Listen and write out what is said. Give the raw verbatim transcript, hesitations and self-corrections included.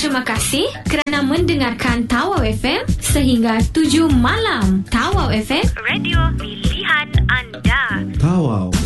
terima kasih kerana mendengarkan Tawau F M sehingga tujuh malam. Tawau F M, radio pilihan anda. Tawau.